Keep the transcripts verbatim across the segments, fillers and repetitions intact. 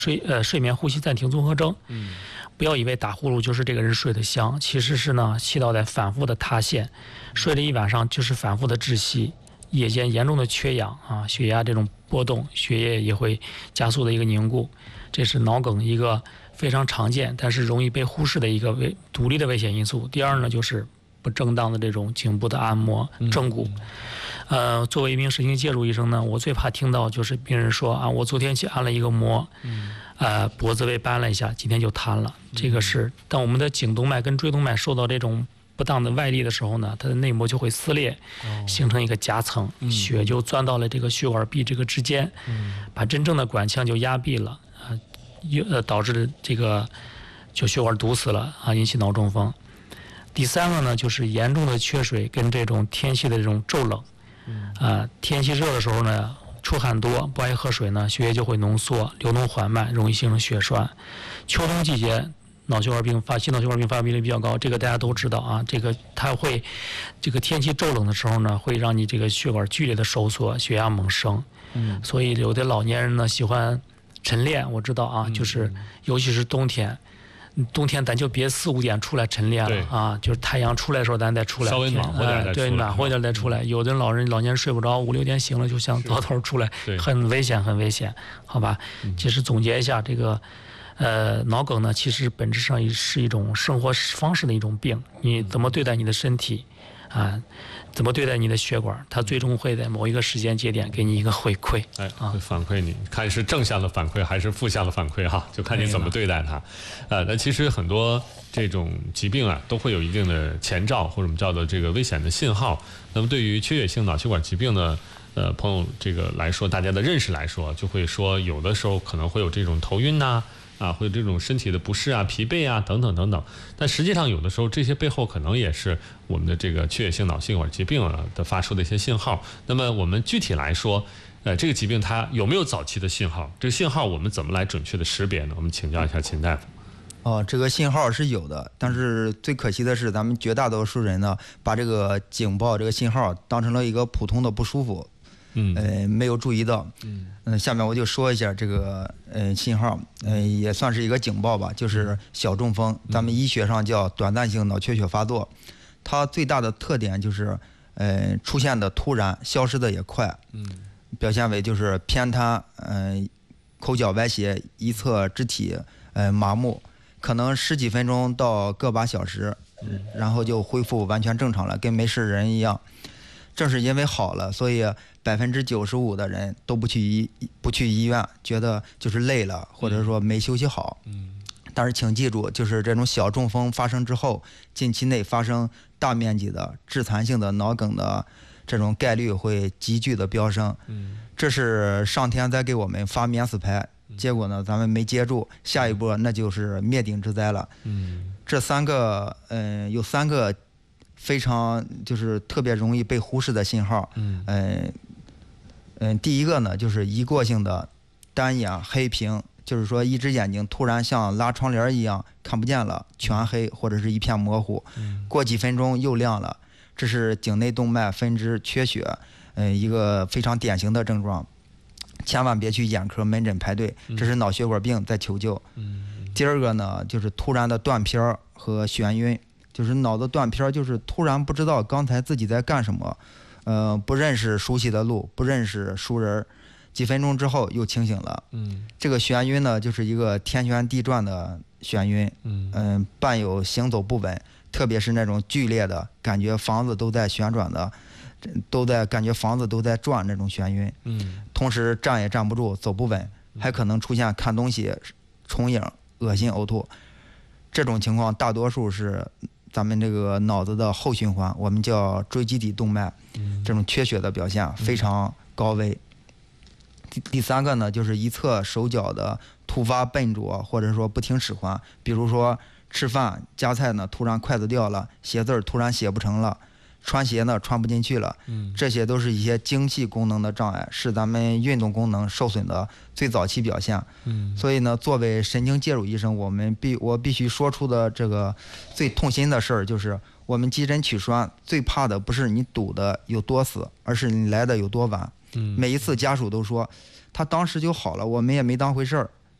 睡呃睡眠呼吸暂停综合征。 嗯， 不要以为打呼噜就是这个人睡得香，其实是呢气道在反复的塌陷，睡了一晚上就是反复的窒息，夜间严重的缺氧啊，血压这种波动，血液也会加速的一个凝固，这是脑梗一个非常常见但是容易被忽视的一个危独立的危险因素。第二呢就是不正当的这种颈部的按摩正骨。呃，作为一名神经介入医生呢，我最怕听到就是病人说啊，我昨天去按了一个摩，呃，脖子位扳了一下，今天就瘫了。这个是当我们的颈动脉跟椎动脉受到这种不当的外力的时候呢，它的内膜就会撕裂，形成一个夹层，血就钻到了这个血管壁这个之间，把真正的管腔就压闭了，啊，呃，导致这个就血管堵死了啊，引起脑中风。第三个呢，就是严重的缺水跟这种天气的这种骤冷。啊，天气热的时候呢，出汗多，不爱喝水呢，血液就会浓缩，流动缓慢，容易形成血栓。秋冬季节，脑血管病发心脑血管病发病率比较高，这个大家都知道啊。这个它会，这个天气骤冷的时候呢，会让你这个血管剧烈的收缩，血压猛升。嗯，所以有的老年人呢喜欢晨练，我知道啊，就是尤其是冬天。冬天咱就别四五点出来晨练了啊，就是太阳出来的时候咱再出来， 稍微暖和点再出来， 对，暖和一点再出来。有的老人老年人睡不着，五六点醒了就想早早出来，很危险，很危险，好吧？其实总结一下，这个呃脑梗呢，其实本质上是一种生活方式的一种病，你怎么对待你的身体啊？怎么对待你的血管，它最终会在某一个时间节点给你一个回馈， 哎，会反馈你，看是正向的反馈还是负向的反馈哈，就看你怎么对待它。呃，那其实很多这种疾病啊，都会有一定的前兆或者我们叫做这个危险的信号。那么对于缺血性脑血管疾病呢，呃，朋友这个来说，大家的认识来说，就会说有的时候可能会有这种头晕呐、啊。啊，会有这种身体的不适啊、疲惫啊等等等等，但实际上有的时候这些背后可能也是我们的这个缺血性脑血管疾病啊的发出的一些信号。那么我们具体来说，呃，这个疾病它有没有早期的信号？这个信号我们怎么来准确的识别呢？我们请教一下秦大夫。 哦，这个信号是有的，但是最可惜的是，咱们绝大多数人呢，把这个警报这个信号当成了一个普通的不舒服。嗯，呃，没有注意到。嗯，呃，下面我就说一下这个呃信号，呃，也算是一个警报吧，就是小中风，咱们医学上叫短暂性脑缺血发作。它最大的特点就是，呃，出现的突然，消失的也快。嗯，表现为就是偏瘫，嗯、呃，口角歪斜，一侧肢体呃麻木，可能十几分钟到个把小时，然后就恢复完全正常了，跟没事人一样。正是因为好了，所以百分之九十五的人都不去医不去医院，觉得就是累了，或者说没休息好。嗯。但是请记住，就是这种小中风发生之后，近期内发生大面积的致残性的脑梗的这种概率会急剧的飙升。嗯。这是上天在给我们发免死牌，结果呢，咱们没接住，下一波那就是灭顶之灾了。嗯。这三个，嗯、呃，有三个。非常就是特别容易被忽视的信号，嗯，嗯、呃呃，第一个呢就是一过性的单眼黑屏，就是说一只眼睛突然像拉窗帘一样看不见了，全黑或者是一片模糊，嗯、过几分钟又亮了，这是颈内动脉分支缺血，呃，一个非常典型的症状，千万别去眼科门诊排队，这是脑血管病在求救。嗯、第二个呢就是突然的断片和眩晕。就是脑子断片，就是突然不知道刚才自己在干什么，呃，不认识熟悉的路，不认识熟人，几分钟之后又清醒了。嗯，这个眩晕呢，就是一个天旋地转的眩晕，嗯、呃，伴有行走不稳，特别是那种剧烈的感觉，房子都在旋转的，都在感觉房子都在转那种眩晕。嗯，同时站也站不住，走不稳，还可能出现看东西重影、恶心、呕吐。这种情况大多数是咱们这个脑子的后循环，我们叫椎基底动脉，这种缺血的表现非常高危。第第三个呢，就是一侧手脚的突发笨拙，或者说不听使唤，比如说吃饭夹菜呢，突然筷子掉了，写字突然写不成了，穿鞋呢穿不进去了，这些都是一些精细功能的障碍，是咱们运动功能受损的最早期表现。嗯，所以呢，作为神经介入医生，我们必我必须说出的这个最痛心的事儿，就是我们急诊取栓最怕的不是你堵的有多死，而是你来的有多晚。嗯，每一次家属都说他当时就好了，我们也没当回事儿，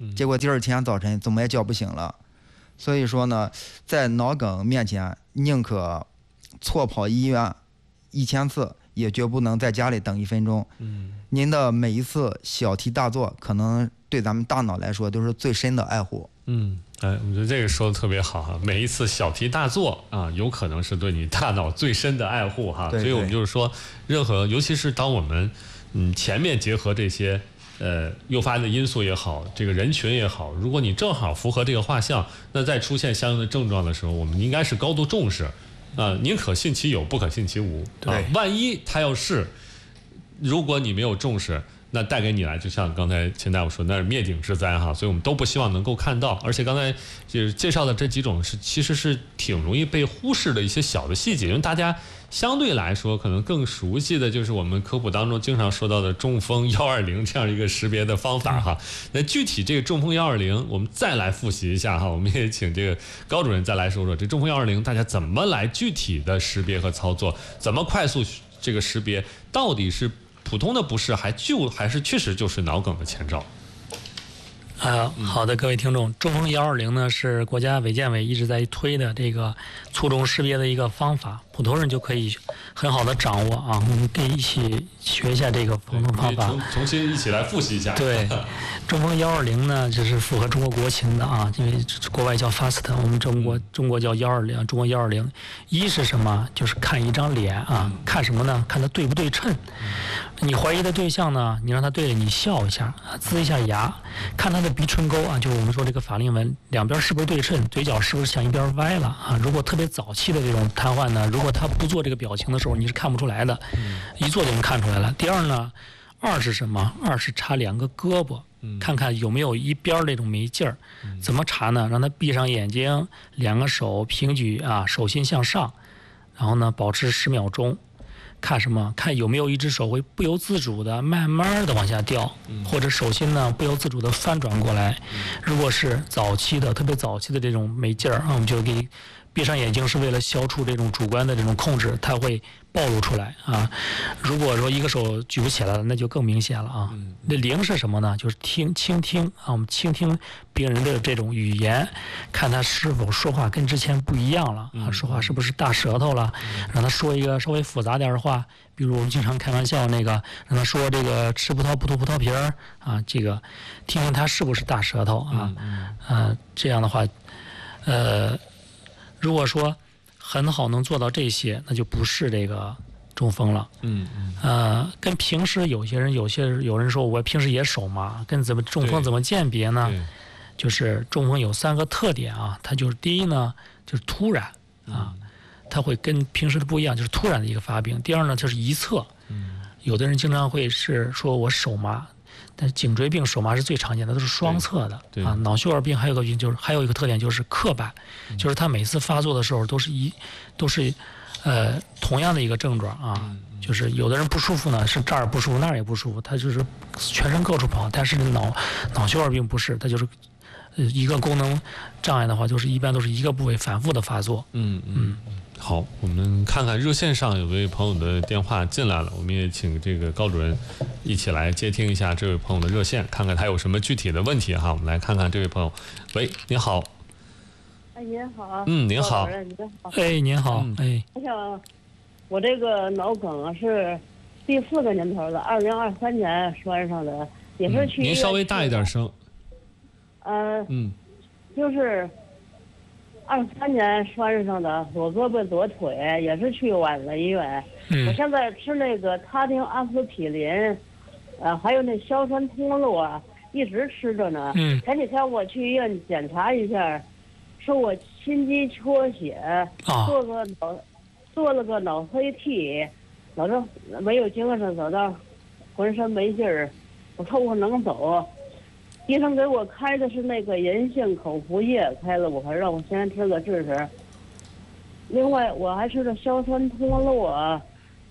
结果第二天早晨怎么也叫不醒了。所以说呢，在脑梗面前，宁可错跑医院一千次，也绝不能在家里等一分钟。 嗯， 您的每一次小题大做，可能对咱们大脑来说都是最深的爱护。 嗯，哎，我觉得这个说的特别好哈。每一次小题大做啊，有可能是对你大脑最深的爱护哈。 对对， 所以我们就是说，任何，尤其是当我们嗯前面结合这些呃诱发的因素也好，这个人群也好，如果你正好符合这个画像，那在出现相应的症状的时候，我们应该是高度重视啊，宁可信其有，不可信其无啊。万一他要是，如果你没有重视，那带给你来，就像刚才秦大夫说，那是灭顶之灾哈，所以我们都不希望能够看到。而且刚才就是介绍的这几种是，其实是挺容易被忽视的一些小的细节，因为大家相对来说可能更熟悉的就是我们科普当中经常说到的中风一二零这样一个识别的方法哈。那具体这个中风一二零，我们再来复习一下哈，我们也请这个高主任再来说说这中风一二零大家怎么来具体的识别和操作，怎么快速这个识别到底是普通的不适，还就还是确实就是脑梗的前兆。 啊，好的，各位听众，中风一二零呢是国家卫健委一直在推的这个卒中识别的一个方法，普通人就可以很好的掌握啊。我们可以一起学一下这个普通方法， 重重新一起来复习一下。 对，中风一二零呢，就是符合中国国情的啊，因为国外叫 fast， 我们中国中国叫一二零，中国一二零。一是什么？就是看一张脸啊，看什么呢？看它对不对称。你怀疑的对象呢，你让他对着你笑一下，呲一下牙，看他的鼻唇沟啊，就是我们说这个法令纹两边是不是对称，嘴角是不是向一边歪了啊？如果特别早期的这种瘫痪呢，如果他不做这个表情的时候，你是看不出来的，一做就能看出来了。第二呢，二是什么？二是查两个胳膊，看看有没有一边那种没劲儿。怎么查呢？让他闭上眼睛，两个手平举啊，手心向上，然后呢保持十秒钟。看什么？看有没有一只手会不由自主的慢慢的往下掉，或者手心呢不由自主的翻转过来。如果是早期的，特别早期的这种没劲儿啊，我们就给闭上眼睛，是为了消除这种主观的这种控制，它会暴露出来啊。如果说一个手举不起来了，那就更明显了啊。那零是什么呢？就是听倾听啊，我们倾听病人的这种语言，看他是否说话跟之前不一样了啊，说话是不是大舌头了，让他说一个稍微复杂点的话，比如我们经常开玩笑那个，让他说这个吃葡萄不吐葡萄皮儿啊，这个听听他是不是大舌头啊，呃，这样的话，呃。如果说很好能做到这些，那就不是这个中风了。嗯嗯。呃，跟平时有些人有些有人说我平时也手麻，跟怎么中风怎么鉴别呢？就是中风有三个特点啊，它就是第一呢就是突然啊，它会跟平时的不一样，就是突然的一个发病。第二呢就是一侧，有的人经常会是说我手麻。但是颈椎病手麻是最常见的，都是双侧的啊。脑血管病还有个就是还有一个特点就是刻板，嗯、就是它每次发作的时候都是一都是呃同样的一个症状啊。嗯嗯、就是有的人不舒服呢是这儿不舒服那儿也不舒服，他就是全身各处跑。但是脑脑血管病不是，它就是呃一个功能障碍的话，就是一般都是一个部位反复的发作。嗯嗯。 嗯好，我们看看热线上有位朋友的电话进来了，我们也请这个高主任一起来接听一下这位朋友的热线，看看他有什么具体的问题哈。我们来看看这位朋友，喂，您好。 哎，您好。 嗯，您好。 您好。 哎，您好。哎。 我想，我这个脑梗是第四个年头的，二零二三年栓上的，也是去、 嗯。您稍微大一点声。 呃。嗯。就是。二三年栓上的左胳膊左腿也是去晚了医院，嗯、我现在吃那个他汀阿司匹林，呃，还有那硝酸通络啊，一直吃着呢。嗯、前几天我去医院检查一下，说我心肌缺血，啊、做个脑做了个脑 C T， 老是没有精神，走到浑身没劲儿，我说我能走。医生给我开的是那个银杏口服液，开了我还让我先吃个试试。另外我还吃了硝酸通络。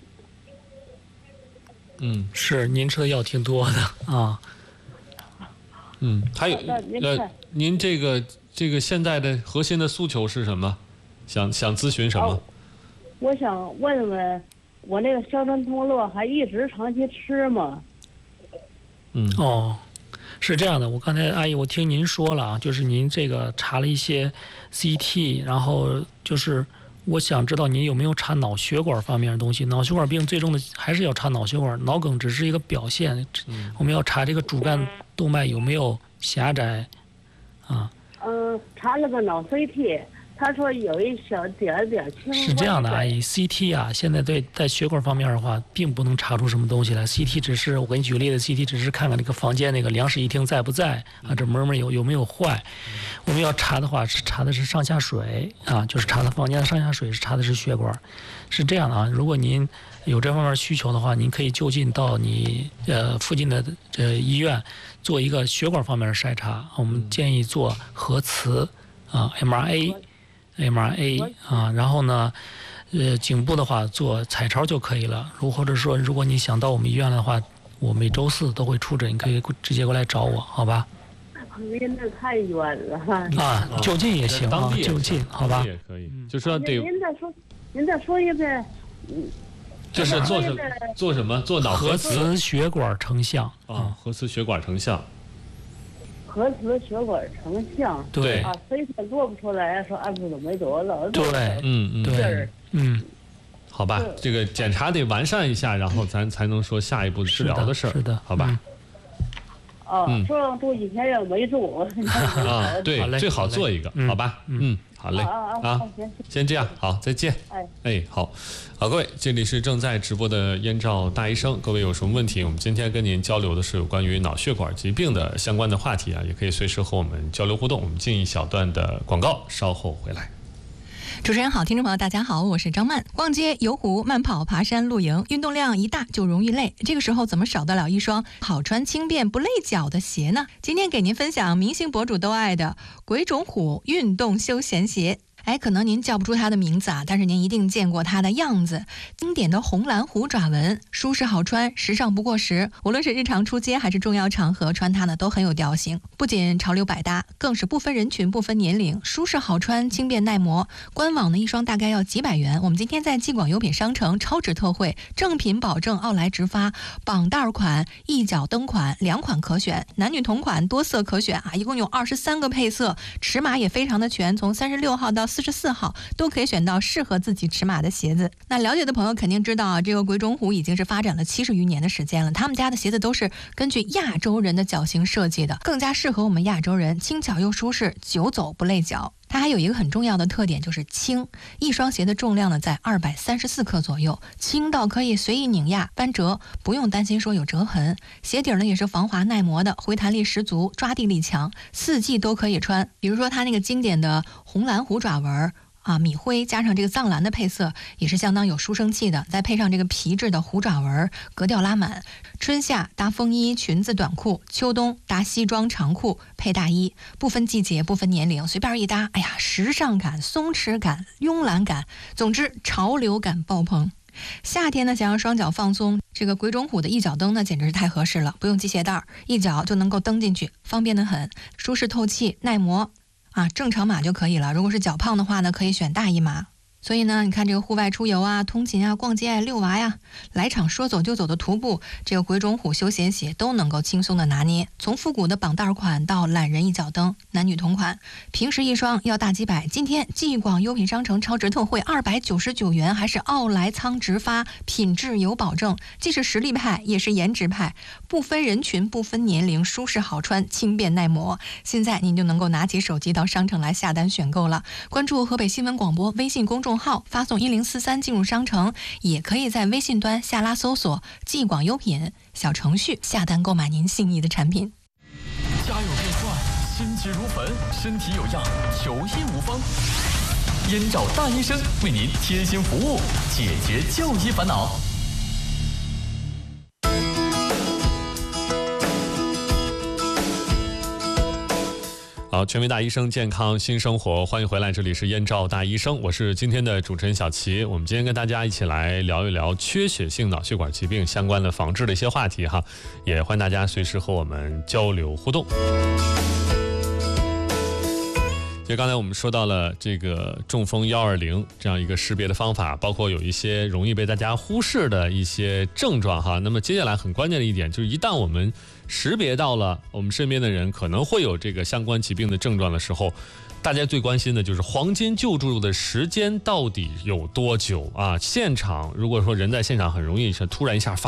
嗯，是您吃的药挺多的啊。 嗯，还有呃，您这个这个现在的核心的诉求是什么？想想咨询什么？哦、 我想问问，我那个硝酸通络还一直长期吃吗？ 嗯哦。 是这样的，我刚才阿姨，我听您说了啊，就是您这个查了一些 C T， 然后就是我想知道您有没有查脑血管方面的东西。脑血管病最终的还是要查脑血管，脑梗只是一个表现，嗯、我们要查这个主干动脉有没有狭窄啊。 嗯、呃，查了个脑 C T。他说有一小点点青。 是这样的，阿姨 ，C T 啊，现在对在血管方面的话，并不能查出什么东西来。C T 只是我给你举个例子 ，C T 只是看看这个房间那个两室一厅在不在啊，这门门有有没有坏。我们要查的话，是查的是上下水啊，就是查的房间的上下水，是查的是血管。是这样的啊，如果您有这方面需求的话，您可以就近到你呃附近的呃医院做一个血管方面的筛查。我们建议做核磁啊 ，M R A。M R A 啊，然后呢，呃，颈部的话做彩超就可以了。如或者说，如果你想到我们医院的话，我每周四都会出诊，你可以直接过来找我，好吧？ 您这太远了。 啊，就近也行啊，就近，好吧？ 也可以，就说得。 您再说，您再说一遍。 就是做什么？做什么？做脑核磁血管成像啊，核磁血管成像。 核磁血管成像， 对啊，所以他做不出来，说案子都没得了。 对， 嗯嗯， 对，嗯， 好吧，这个检查得完善一下，然后咱才能说下一步治疗的事儿， 是的， 好吧？ 哦，说住以前也没住。 啊，对，最好做一个，好吧？嗯，好嘞，啊，先这样，好，再见。 哎， 哎，好，好，各位，这里是正在直播的燕赵大医生，各位有什么问题，我们今天跟您交流的是有关于脑血管疾病的相关的话题啊，也可以随时和我们交流互动。我们进一小段的广告，稍后回来。 主持人好，听众朋友大家好，我是张曼。逛街、游湖、慢跑、爬山、露营，运动量一大就容易累，这个时候怎么少得了一双好穿、轻便、不累脚的鞋呢？今天给您分享明星博主都爱的鬼冢虎运动休闲鞋。哎，可能您叫不出它的名字啊，但是您一定见过它的样子。经典的红蓝虎爪纹，舒适好穿，时尚不过时。无论是日常出街还是重要场合，穿它呢都很有调性。不仅潮流百搭，更是不分人群、不分年龄，舒适好穿，轻便耐磨。官网呢一双大概要几百元，我们今天在纪广优品商城超值特惠，正品保证，奥莱直发，绑带款、一脚蹬款两款可选，男女同款多色可选啊，一共有二十三个配色，尺码也非常的全，从三十六号到四十四号都可以选到适合自己尺码的鞋子。那了解的朋友肯定知道啊，这个鬼冢虎已经是发展了七十余年的时间了，他们家的鞋子都是根据亚洲人的脚型设计的，更加适合我们亚洲人，轻巧又舒适，久走不累脚。它还有一个很重要的特点，就是轻。一双鞋的重量呢在二百三十四克左右，轻到可以随意拧压翻折，不用担心说有折痕。鞋底呢也是防滑耐磨的，回弹力十足，抓地力强，四季都可以穿。比如说它那个经典的红蓝虎爪纹啊，米灰加上这个藏蓝的配色也是相当有书生气的，再配上这个皮质的虎爪纹，格调拉满。春夏搭风衣、裙子、短裤，秋冬搭西装、长裤配大衣，不分季节、不分年龄，随便一搭，哎呀，时尚感、松弛感、慵懒感，总之潮流感爆棚。夏天呢，想要双脚放松，这个鬼冢虎的一脚蹬呢，简直是太合适了，不用系鞋带，一脚就能够蹬进去，方便得很，舒适透气、耐磨。啊，正常码就可以了。如果是脚胖的话呢，可以选大一码。所以呢，你看这个户外出游啊、通勤啊、逛街啊、遛娃呀，来场说走就走的徒步，这个鬼冢虎休闲鞋都能够轻松的拿捏。从复古的绑带款到懒人一脚蹬，男女同款，平时一双要大几百，今天纪广优品商城超值特惠二百九十九元，还是奥莱仓直发，品质有保证，既是实力派也是颜值派，不分人群不分年龄，舒适好穿，轻便耐磨。现在您就能够拿起手机到商城来下单选购了。关注河北新闻广播微信公众号，发送一零四三进入商城，也可以在微信端下拉搜索纪广优品小程序下单购买您心仪的产品。 家有变坏，心急如焚，身体有恙，求医无方。燕赵大医生为您贴心服务，解决就医烦恼。 好，权威大医生，健康新生活，欢迎回来，这里是燕赵大医生，我是今天的主持人小齐。我们今天跟大家一起来聊一聊缺血性脑血管疾病相关的防治的一些话题哈，也欢迎大家随时和我们交流互动。今就刚才我们说到了这个中风一二零这样一个识别的方法，包括有一些容易被大家忽视的一些症状哈。那么接下来很关键的一点就是，一旦我们识别到了我们身边的人可能会有这个相关疾病的症状的时候，大家最关心的就是黄金救助的时间到底有多久啊？现场如果说人在现场很容易是突然一下发